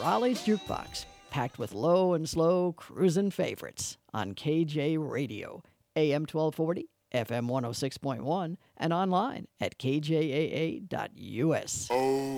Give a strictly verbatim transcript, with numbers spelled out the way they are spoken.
Raleigh's Jukebox, packed with low and slow cruisin' favorites on K J Radio, A M twelve forty, F M one oh six point one, and online at K J A A dot U S.